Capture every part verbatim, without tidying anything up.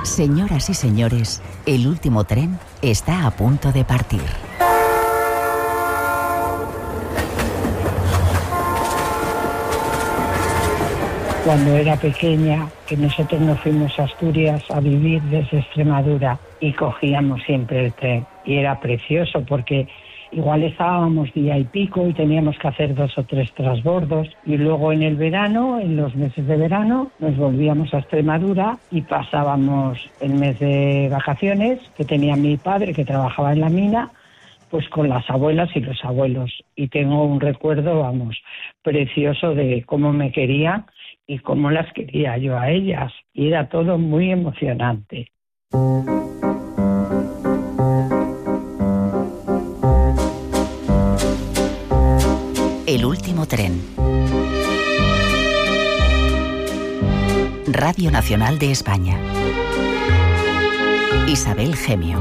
Señoras y señores, el último tren está a punto de partir. Cuando era pequeña, que nosotros nos fuimos a Asturias a vivir desde Extremadura y cogíamos siempre el tren. Y era precioso porque igual estábamos día y pico y teníamos que hacer dos o tres transbordos. Y luego en el verano, en los meses de verano, nos volvíamos a Extremadura y pasábamos el mes de vacaciones que tenía mi padre, que trabajaba en la mina, pues con las abuelas y los abuelos. Y tengo un recuerdo, vamos, precioso de cómo me quería y cómo las quería yo a ellas. Y era todo muy emocionante. El último tren. Radio Nacional de España. Isabel Gemio.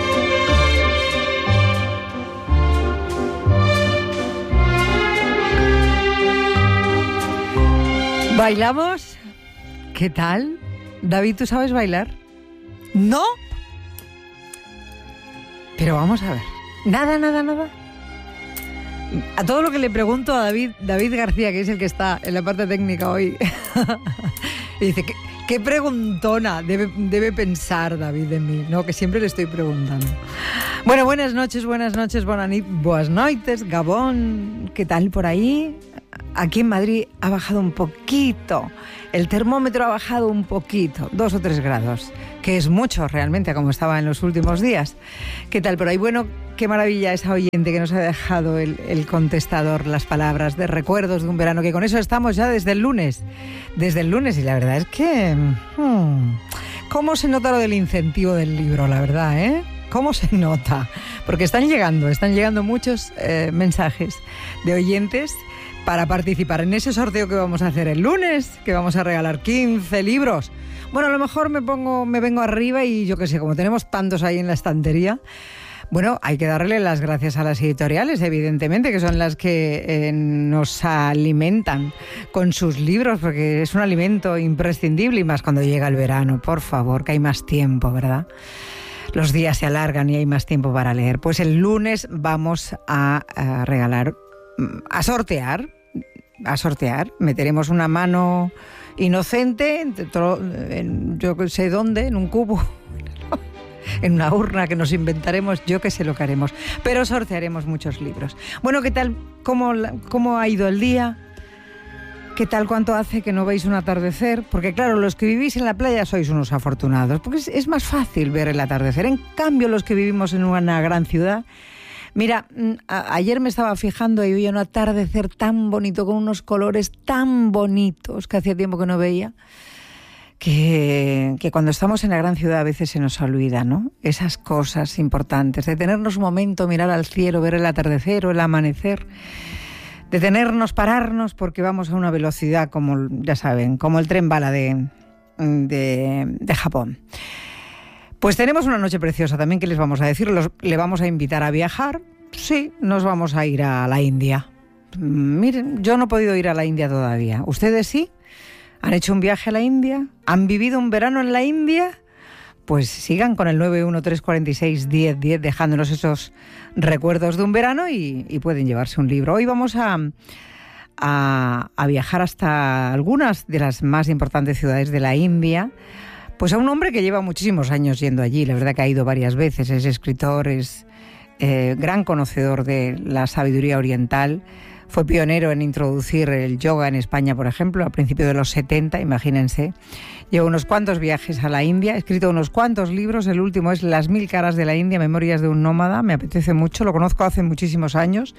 ¿Bailamos? ¿Qué tal? David, ¿tú sabes bailar? ¿No? Pero vamos a ver. Nada, nada, nada. A todo lo que le pregunto a David, David García, que es el que está en la parte técnica hoy, y dice, ¿qué, qué preguntona debe, debe pensar David de mí? No, que siempre le estoy preguntando. Bueno, buenas noches, buenas noches, buenas nit, buenas noites, Gabón, ¿qué tal por ahí? Aquí en Madrid ha bajado un poquito, el termómetro ha bajado un poquito, dos o tres grados, que es mucho realmente, como estaba en los últimos días. ¿Qué tal por ahí? Bueno, qué maravilla esa oyente que nos ha dejado el, el contestador, las palabras de recuerdos de un verano, que con eso estamos ya desde el lunes, desde el lunes, y la verdad es que... Hmm, ¿cómo se nota lo del incentivo del libro, la verdad, eh? ¿Cómo se nota? Porque están llegando, están llegando muchos eh, mensajes de oyentes para participar en ese sorteo que vamos a hacer el lunes, que vamos a regalar quince libros. Bueno, a lo mejor me pongo, me vengo arriba y yo qué sé, como tenemos tantos ahí en la estantería, bueno, hay que darle las gracias a las editoriales, evidentemente, que son las que eh, nos alimentan con sus libros, porque es un alimento imprescindible, y más cuando llega el verano, por favor, que hay más tiempo, ¿verdad? Los días se alargan y hay más tiempo para leer. Pues el lunes vamos a, a regalar, a sortear, a sortear. Meteremos una mano inocente, en, yo que sé dónde, en un cubo, en una urna que nos inventaremos, yo que sé lo que haremos. Pero sortearemos muchos libros. Bueno, ¿qué tal? ¿Cómo, cómo ha ido el día? ¿Qué tal cuánto hace que no veis un atardecer? Porque claro, los que vivís en la playa sois unos afortunados, porque es, es más fácil ver el atardecer. En cambio, los que vivimos en una gran ciudad... Mira, a, ayer me estaba fijando y veía un atardecer tan bonito, con unos colores tan bonitos que hacía tiempo que no veía, que, que cuando estamos en la gran ciudad a veces se nos olvida, ¿no? Esas cosas importantes, detenernos un momento, mirar al cielo, ver el atardecer o el amanecer, detenernos, pararnos, porque vamos a una velocidad como, ya saben, como el tren bala de, de, de Japón. Pues tenemos una noche preciosa también, que les vamos a decir. Los, le vamos a invitar a viajar. Sí, nos vamos a ir a la India. Miren, yo no he podido ir a la India todavía. ¿Ustedes sí? ¿Han hecho un viaje a la India? ¿Han vivido un verano en la India? Pues sigan con el nueve uno tres cuatro seis diez diez dejándonos esos recuerdos de un verano y, y pueden llevarse un libro. Hoy vamos a, a, a viajar hasta algunas de las más importantes ciudades de la India. Pues a un hombre que lleva muchísimos años yendo allí, la verdad que ha ido varias veces, es escritor, es eh, gran conocedor de la sabiduría oriental, fue pionero en introducir el yoga en España, por ejemplo, a principios de los setenta, imagínense. Lleva unos cuantos viajes a la India, ha escrito unos cuantos libros, el último es Las mil caras de la India, Memorias de un nómada, me apetece mucho, lo conozco hace muchísimos años.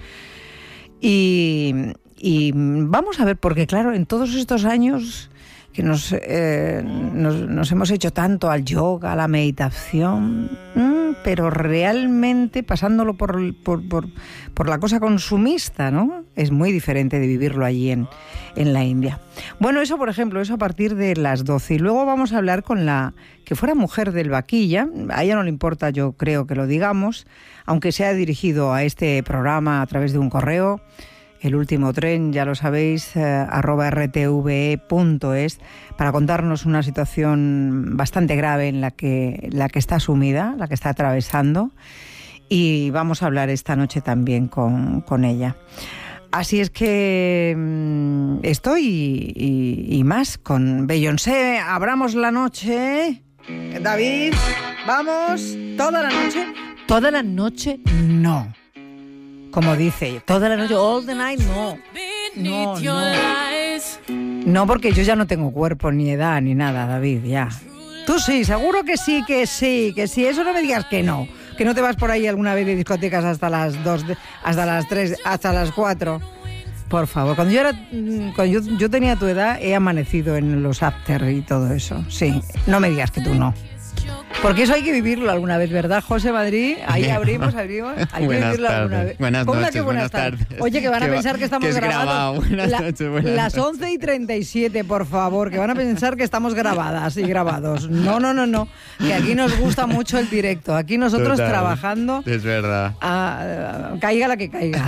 Y, y vamos a ver, porque claro, en todos estos años... que nos, eh, nos, nos hemos hecho tanto al yoga, a la meditación, mmm, pero realmente pasándolo por, por, por, por la cosa consumista, ¿no? Es muy diferente de vivirlo allí en, en la India. Bueno, eso por ejemplo, eso a partir de las doce. Y luego vamos a hablar con la que fuera mujer del vaquilla. A ella no le importa, yo creo que lo digamos, aunque sea dirigido a este programa a través de un correo. El Último Tren, ya lo sabéis, eh, arroba r t v e punto es, para contarnos una situación bastante grave en la que, la que está sumida, la que está atravesando, y vamos a hablar esta noche también con, con ella. Así es que mmm, estoy y, y, y más con Beyoncé. Abramos la noche. David, vamos, toda la noche. Toda la noche, no. Como dice, toda la noche, all the night, no. No, no. No, porque yo ya no tengo cuerpo, ni edad, ni nada, David, ya. Tú sí, seguro que sí, que sí, que sí. Eso no me digas que no. Que no te vas por ahí alguna vez de discotecas hasta las dos, hasta las tres, hasta las cuatro. Por favor, cuando yo era, cuando yo, yo tenía tu edad, he amanecido en los after y todo eso. Sí, no me digas que tú no. Porque eso hay que vivirlo alguna vez, ¿verdad, José Madrid? Ahí abrimos, abrimos. Hay que vivirlo tardes, alguna vez. Buenas Ponla noches, que buenas, buenas tardes. tardes. Oye, que van a que pensar va, que estamos que grabados. Buenas La, noches, buenas las noches. once y treinta y siete, por favor, que van a pensar que estamos grabadas y grabados. No, no, no, no. Que aquí nos gusta mucho el directo. Aquí nosotros Total, trabajando. Es verdad. A, a, caiga la que caiga.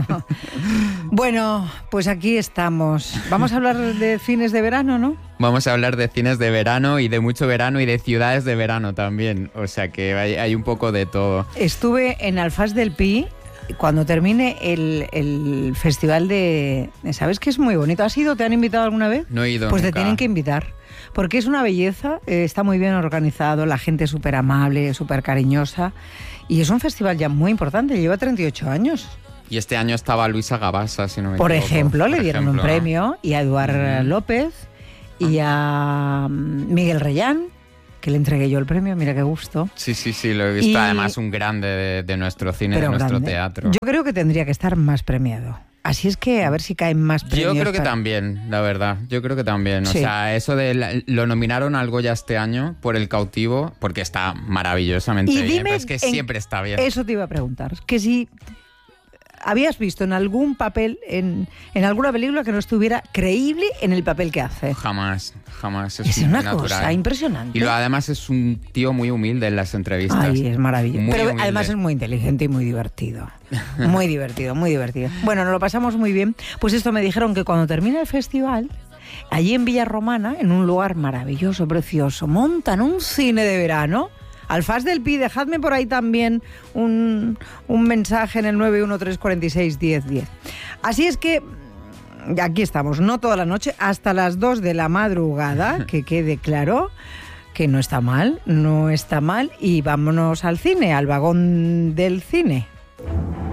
Bueno, pues aquí estamos. Vamos a hablar de fines de verano, ¿no? Vamos a hablar de cines de verano y de mucho verano y de ciudades de verano también. O sea que hay, hay un poco de todo. Estuve en Alfás del Pi cuando termine el, el festival de... ¿Sabes que es muy bonito? ¿Has ido? ¿Te han invitado alguna vez? No he ido Pues nunca. Te tienen que invitar. Porque es una belleza, eh, está muy bien organizado, la gente es súper amable, súper cariñosa. Y es un festival ya muy importante, lleva treinta y ocho años. Y este año estaba Luisa Gabasa, si no me Por equivoco. ejemplo, Por le dieron ejemplo, un premio, y a Eduard mm. López y a Miguel Reyán, que le entregué yo el premio, mira qué gusto. Sí, sí, sí, lo he visto. Y... Además, un grande de, de nuestro cine, Pero de nuestro grande. teatro. Yo creo que tendría que estar más premiado. Así es que a ver si caen más premios. Yo creo que para... también, la verdad. Yo creo que también. Sí. O sea, eso de... La, lo nominaron al Goya este año por El Cautivo, porque está maravillosamente y bien. Dime Pero es que en... siempre está bien. Eso te iba a preguntar. Que si... ¿Habías visto en algún papel, en, en alguna película que no estuviera creíble en el papel que hace? Jamás, jamás. Es, es una natural. cosa impresionante. Y lo, además es un tío muy humilde en las entrevistas. Ay, es maravilloso. Muy Pero humilde. Además es muy inteligente y muy divertido. Muy divertido, muy divertido. Bueno, nos lo pasamos muy bien. Pues esto me dijeron que cuando termina el festival, allí en Villarromana, en un lugar maravilloso, precioso, montan un cine de verano. Alfás del Pi, dejadme por ahí también un, un mensaje en el nueve uno tres cuatro seis uno cero uno cero. Así es que aquí estamos, no toda la noche, hasta las dos de la madrugada, que quede claro que no está mal, no está mal, y vámonos al cine, al vagón del cine.